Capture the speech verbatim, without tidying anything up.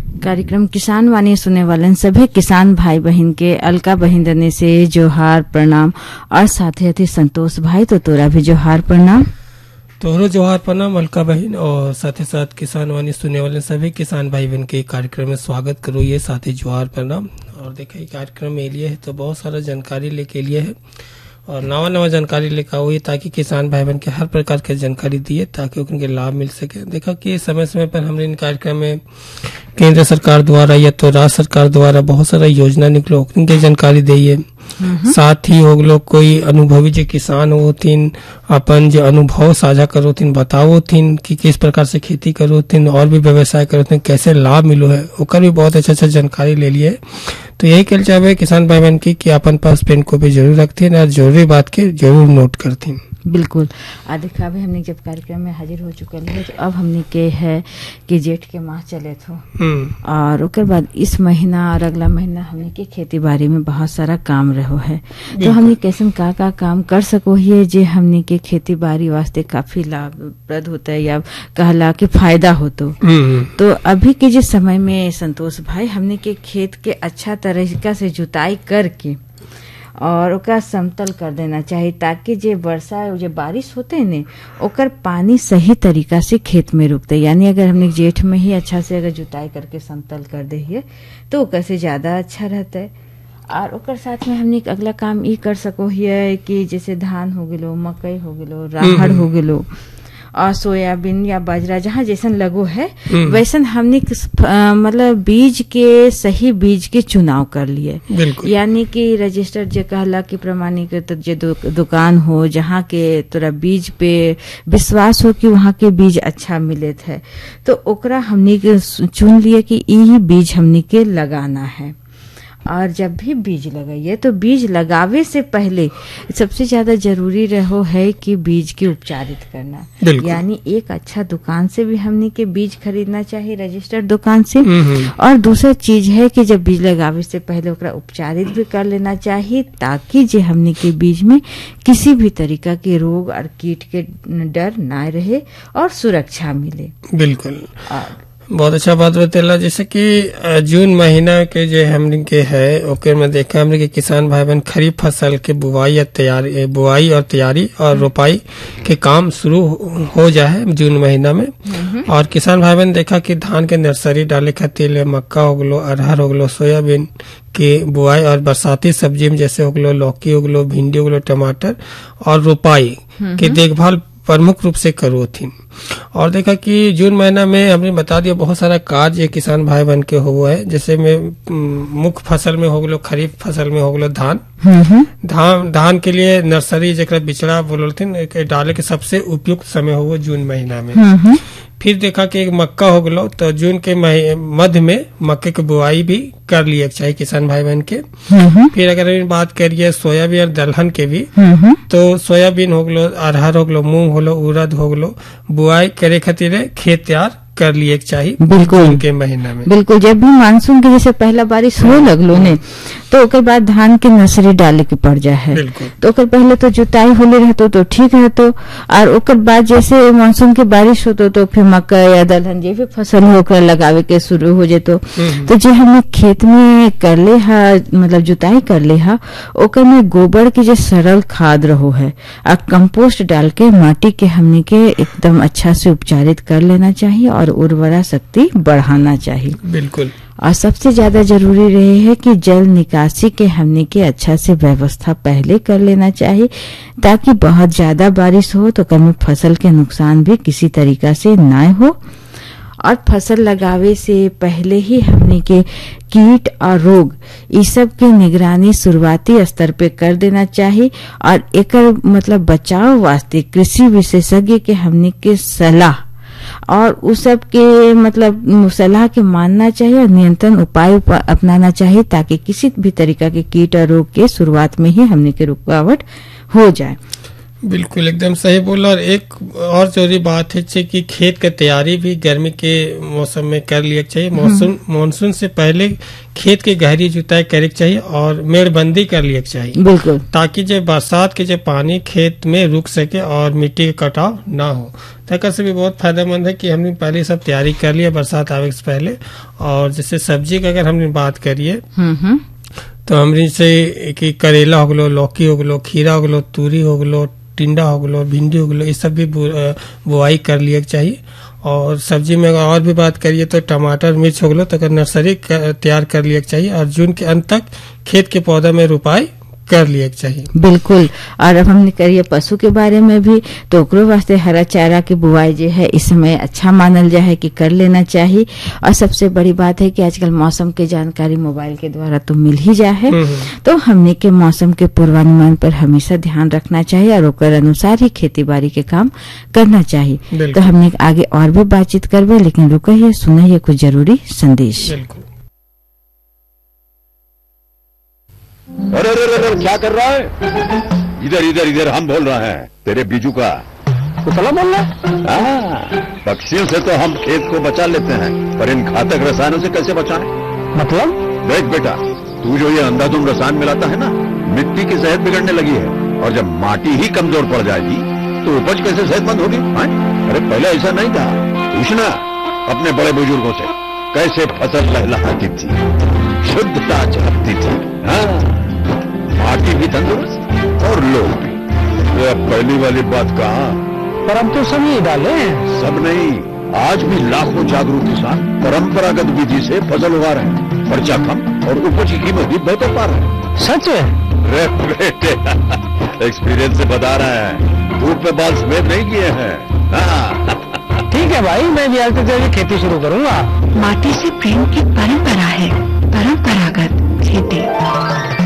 कार्यक्रम किसान वाणी सुने वाले सभी किसान भाई बहन के अलका बहन दने से जोहार प्रणाम और साथ ही संतोष भाई तो तोरा भी जोहार प्रणाम। तोहरो जोहार प्रणाम अलका बहन और साथ ही साथ किसान वाणी सुनने वाले सभी किसान भाई बहन के कार्यक्रम में स्वागत करो। ये साथ ही जोहार प्रणाम। और देखिए कार्यक्रम में लिए है तो बहुत सारा जानकारी लेके लिए है और नवा नवा जानकारी लेकर हुई ताकि किसान भाई बहन के हर प्रकार की जानकारी दिए ताकि उनके लाभ मिल सके। देखा कि समय समय पर हमने इन कार्यक्रम में केंद्र सरकार द्वारा या तो राज्य सरकार द्वारा बहुत सारा योजना निकलो उनकी जानकारी दी है। साथ ही वो लोग कोई अनुभवी जो किसान होतीन अपन जो अनुभव साझा करोतीन बताओतीन कि किस प्रकार से खेती करोतीन और भी व्यवसाय करोतीन कैसे लाभ मिलो है ओकर भी बहुत अच्छा अच्छा जानकारी ले लिए। तो यही कहना चाहे किसान भाई बहन की कि अपन पास पेन को भी जरूर रखती और जरूरी बात के जरूर नोट करती। बिल्कुल आदि खाबे हमने जब कार्यक्रम में हाजिर हो चुकल है तो अब हमने के है कि जेठ के माह चले थो और उसके बाद इस महीना और अगला महीना हमने के खेती बाड़ी में बहुत सारा काम रहो है तो हमने कैसे का का काम कर सको ही जे हमने के खेती बाड़ी वास्ते काफी लाभप्रद होता है या कहला कि फायदा हो तो, तो अभी के जो समय में संतोष भाई हमने के खेत के अच्छा तरीका से जुताई करके और ओकरा समतल कर देना चाहिए ताकि जे वर्षा जे बारिश होते हैं ने ओकर पानी सही तरीका से खेत में रुकते। यानी अगर हमने जेठ में ही अच्छा से अगर जुताई करके समतल कर दे तो ओकर से ज्यादा अच्छा रहता है। और ओकर साथ में हमने अगला काम ये कर सको है कि जैसे धान हो गेलो, मकई हो गेलो, राहड़ हो गेलो और सोयाबीन या बाजरा जहाँ जैसन लगो है वैसन हमने मतलब बीज के सही बीज के चुनाव कर लिए। यानी कि रजिस्टर जो कहला कि प्रमाणीकृत जो दु, दुकान हो जहाँ के तोरा बीज पे विश्वास हो कि वहाँ के बीज अच्छा मिलत है तो ओकरा हमने चुन लिए कि यही बीज हमने के लगाना है। और जब भी बीज लगाइए तो बीज लगावे से पहले सबसे ज्यादा जरूरी रहो है कि बीज की उपचारित करना। यानी एक अच्छा दुकान से भी हमने के बीज खरीदना चाहिए रजिस्टर्ड दुकान से। और दूसरा चीज है कि जब बीज लगावे से पहले ओकरा उपचारित भी कर लेना चाहिए ताकि जे हमने के बीज में किसी भी तरीका के रोग और कीट के डर ना रहे और सुरक्षा मिले। बिल्कुल बहुत अच्छा बात बतेला। जैसे कि जून महीना के जो हमने के है ओके में देखा हमने के किसान भाई बहन खरीफ फसल के बुआई या तैयारी बुआई और तैयारी और रोपाई के काम शुरू हो जाए जून महीना में। और किसान भाई बहन देखा कि धान के नर्सरी डाले खातिर मक्का हो गलो, अरहर हो गलो, सोयाबीन के बुआई और बरसाती सब्जी में जैसे हो गलो लौकी हो गलो, भिंडी हो गलो, टमाटर और रोपाई के देखभाल प्रमुख रूप से करो थी। और देखा कि जून महीना में हमने बता दिया बहुत सारा कार्य किसान भाई बहन के हो है। जैसे में मुख्य फसल में हो गलो खरीफ फसल में हो गलो धान धान धान के लिए नर्सरी जरा बिचड़ा बोलते डाले के सबसे उपयुक्त समय हो जून महीना में। फिर देखा कि एक मक्का हो गलो तो जून के मध्य में मक्के की बुआई भी कर लिए चाहिए किसान भाई बहन के। फिर अगर बात करिए सोयाबीन और दलहन के भी तो सोयाबीन हो गलो, अरहर हो गलो, मूंग हो गलो, उड़द हो गलो बुआई करे खातिर खेत तैयार कर लिए चाहिए बिल्कुल के महीना में। बिल्कुल जब भी मानसून के जैसे पहला बारिश हो लगलो ने तो ओकर बाद धान के नर्सरी डाले के पड़ जाए है तो ओकर पहले तो जुताई होले रहतो तो ठीक रहतो और ओकर बाद जैसे मानसून के बारिश होतो तो फिर मक्का या दलहन जे भी फसल हो ओकरा लगावे के शुरू हो जेतो। तो जे हमें खेत में कर ले हा मतलब जुताई कर ले हा ओकर में गोबर के जो सरल खाद रहो है और कंपोस्ट डाल के माटी के हमने के एकदम अच्छा से उपचारित कर लेना चाहिए और उर्वरा शक्ति बढ़ाना चाहिए। बिल्कुल और सबसे ज्यादा जरूरी रहे है कि जल निकासी के हमने के अच्छा से व्यवस्था पहले कर लेना चाहिए ताकि बहुत ज्यादा बारिश हो तो कभी फसल के नुकसान भी किसी तरीका से ना हो। और फसल लगावे से पहले ही हमने के कीट और रोग इस सब के निगरानी शुरुआती स्तर पे कर देना चाहिए और एकर मतलब बचाव वास्ते कृषि विशेषज्ञ के हमने के सलाह और उस सब के मतलब सलाह के मानना चाहिए और नियंत्रण उपाय अपनाना चाहिए ताकि किसी भी तरीका के कीट और रोग के शुरुआत में ही हमने के रुकावट हो जाए। बिल्कुल एकदम सही बोला। और एक और जरूरी बात है कि खेत की तैयारी भी गर्मी के मौसम में कर लिया चाहिए। मौसम मानसून से पहले खेत की गहरी जुताई करे चाहिए और मेड़बंदी कर लिया चाहिए, बिल्कुल, ताकि जब बरसात के जब पानी खेत में रुक सके और मिट्टी का कटाव ना हो। तक से भी बहुत फायदेमंद है कि हमने पहले सब तैयारी कर लिया बरसात आवे से पहले। और जैसे सब्जी की अगर हमने बात करिए तो हमने से कि करेला हो गलो, लौकी हो गलो, खीरा हो गलो, तूरी हो गलो, टिंडा हो गलो, भिंडी हो गलो, ये सब भी बुआई कर लिया चाहिए। और सब्जी में और भी बात करिए तो टमाटर मिर्च हो गलो तो नर्सरी तैयार कर लिया चाहिए और जून के अंत तक खेत के पौधा में रोपाई कर लिया चाहिए। बिल्कुल। और अब हमने करिए पशु के बारे में भी, तो ओकरो वास्ते हरा चारा की बुआई जो है इस समय अच्छा मानल जाए कि कर लेना चाहिए। और सबसे बड़ी बात है कि आजकल मौसम की जानकारी मोबाइल के द्वारा तो मिल ही जाए है, तो हमने के मौसम के पूर्वानुमान पर हमेशा ध्यान रखना चाहिए और ओकर अनुसार ही खेती बाड़ी के काम करना चाहिए। तो हमने आगे और भी बातचीत करबे, लेकिन रुकिए सुनिए कुछ जरूरी संदेश। अरे अरे अरे क्या कर रहा है? इधर इधर इधर हम बोल रहे हैं तेरे बीजू का। तो सलाम बोल रहा है? पक्षियों से तो हम खेत को बचा लेते हैं, पर इन घातक रसायनों से कैसे बचाएं? मतलब? देख बेटा, तू जो ये अंधाधुंध रसायन मिलाता है ना, मिट्टी की सेहत बिगड़ने लगी है। और जब माटी ही कमजोर पड़ जाएगी तो उपज कैसे सेहतमंद होगी? अरे पहले ऐसा नहीं था। पूछना अपने बड़े बुजुर्गों से, कैसे फसल लहलहाती थी, शुद्धता झलकती थी। हाँ, माटी भी तंदुरुस्त और लोग भी। तो अब पहली वाली बात कहाँ? पर हम तो सब ये डाले। सब नहीं, आज भी लाखों जागरूक किसान परंपरागत विधि से फसल उगा रहे हैं। खर्चा कम और उपज की कीमत भी बेहतर पा रहे हैं। सच है? रे बेटे, एक्सपीरियंस से बता रहे हैं, धूप में बाल सफेद नहीं किए हैं। हाँ। ठीक है भाई, मैं भी आज से खेती शुरू करूंगा। माटी से प्रेम की परंपरा है, परंपरागत खेती।